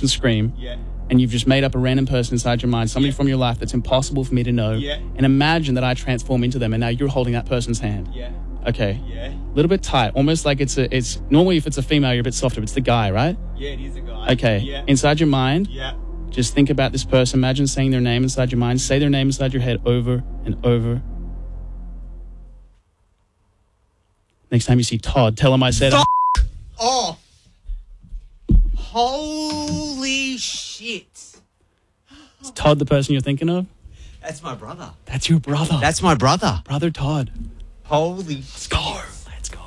and scream. Yeah. And you've just made up a random person inside your mind, somebody from your life that's impossible for me to know. Yeah. And imagine that I transform into them, and now you're holding that person's hand. Yeah. Okay. Yeah. A little bit tight, almost like it's normally if it's a female, you're a bit softer, but it's the guy, right? Yeah, it is a guy. Okay. Yeah. Inside your mind, Yeah. just think about this person. Imagine saying their name inside your mind. Say their name inside your head over and over. Next time you see Todd, tell him I said... Oh. Holy shit. Is Todd the person you're thinking of? That's my brother. That's your brother. That's my brother. Brother Todd. Holy Let's go. Let's go.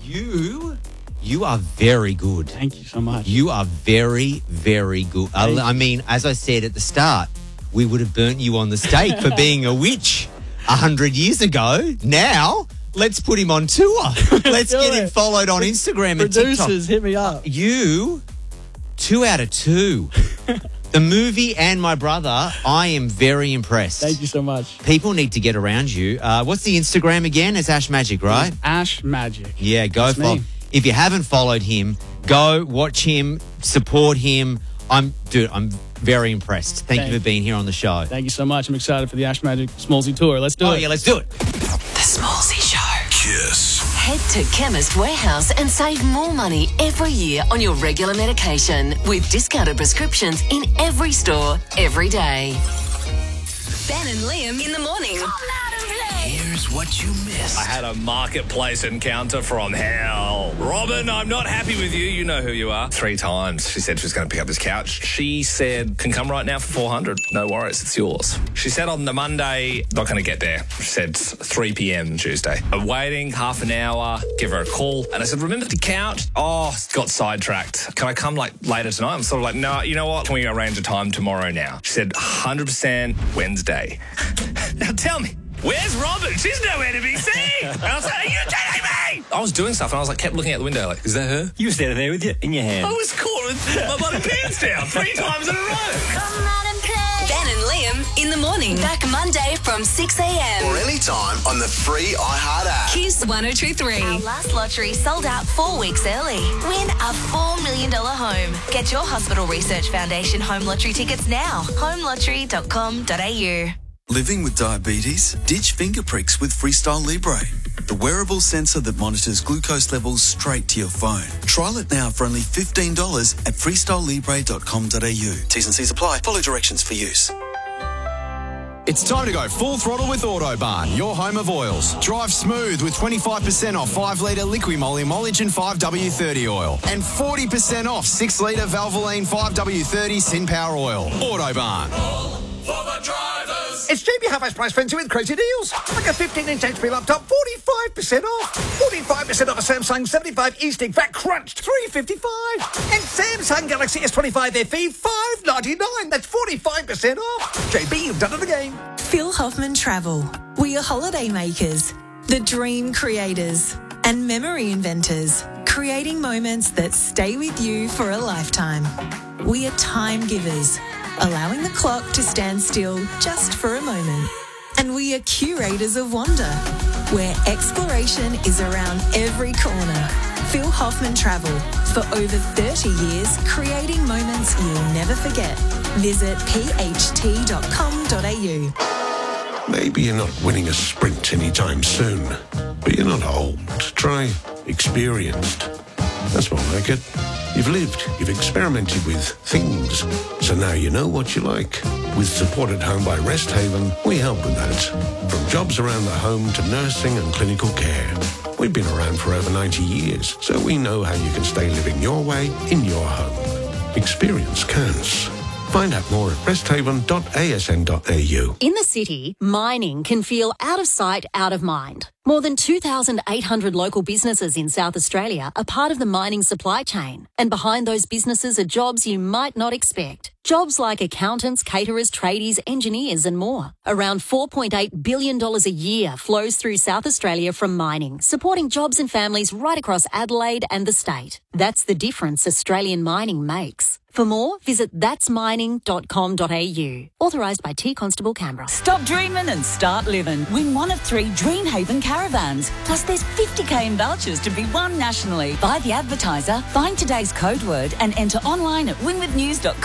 You are very good. Thank you so much. You are very, very good. I mean, as I said at the start, we would have burnt you on the stake for being a witch 100 years ago. Now, let's put him on tour. Let's get him followed on Instagram and TikTok. Producers, hit me up. You, 2 out of 2. The movie and my brother, I am very impressed. Thank you so much. People need to get around you. What's the Instagram again? It's Ash Magic, right? It's Ash Magic. Yeah, go That's follow. me. If you haven't followed him, go watch him, support him. I'm very impressed. Thank you for being here on the show. Thank you so much. I'm excited for the Ash Magic Smallsy tour. Let's do it. Oh, yeah, let's do it. The Smallsy Show. Kiss. Head to Chemist Warehouse and save more money every year on your regular medication with discounted prescriptions in every store, every day. Ben and Liam in the morning. Here's what you missed. I had a marketplace encounter from hell. Robin, I'm not happy with you. You know who you are. 3 times she said she was going to pick up this couch. She said, can come right now for 400. No worries, it's yours. She said on the Monday, not going to get there. She said 3 p.m. Tuesday. I'm waiting half an hour, give her a call. And I said, remember the couch? Oh, got sidetracked. Can I come later tonight? I'm sort of like, no, you know what? Can we arrange a time tomorrow now? She said, 100% Wednesday. Now tell me, where's Robin? She's nowhere to be seen. And I was like, are you kidding me? I was doing stuff and I was like, kept looking out the window like, is that her? You were standing there with you in your hand. I was caught with my bloody pants down 3 times in a row. Ben and Liam in the morning. Back Monday from 6 a.m. Or anytime on the free iHeart app. Kiss 102.3. Our last lottery sold out 4 weeks early. Win a $4 million home. Get your Hospital Research Foundation home lottery tickets now. homelottery.com.au. Living with diabetes? Ditch finger pricks with Freestyle Libre, the wearable sensor that monitors glucose levels straight to your phone. Trial it now for only $15 at freestylelibre.com.au. T's and C's apply. Follow directions for use. It's time to go full throttle with Autobarn, your home of oils. Drive smooth with 25% off 5-litre Liqui-Moly Emulsion 5W30 oil and 40% off 6-litre Valvoline 5W30 Sin Power oil. Autobarn. All for the drivers. It's JB Half-Price Price Frenzy with crazy deals. Like a 15-inch HP laptop, 45% off. 45% off a Samsung 75 E-Stick Fat Crunched, $355. And Samsung Galaxy S25 FE, $599. That's 45% off. JB, you've done it again. Phil Hoffman Travel. We are holiday makers, the dream creators, and memory inventors, creating moments that stay with you for a lifetime. We are time givers, allowing the clock to stand still just for a moment. And we are curators of wonder, where exploration is around every corner. Phil Hoffman Travel, for over 30 years, creating moments you'll never forget. Visit pht.com.au. Maybe you're not winning a sprint anytime soon, but you're not old. Try experienced. That's more like it. You've lived, you've experimented with things, so now you know what you like. With Support at Home by Rest Haven, we help with that. From jobs around the home to nursing and clinical care. We've been around for over 90 years, so we know how you can stay living your way in your home. Experience counts. Find out more at resthaven.asn.au. In the city, mining can feel out of sight, out of mind. More than 2,800 local businesses in South Australia are part of the mining supply chain. And behind those businesses are jobs you might not expect. Jobs like accountants, caterers, tradies, engineers and more. Around $4.8 billion a year flows through South Australia from mining, supporting jobs and families right across Adelaide and the state. That's the difference Australian mining makes. For more, visit thatsmining.com.au. Authorised by T Constable Canberra. Stop dreaming and start living. Win one of 3 Dreamhaven caravans. Plus there's 50k in vouchers to be won nationally. Buy the advertiser, find today's code word and enter online at winwithnews.com.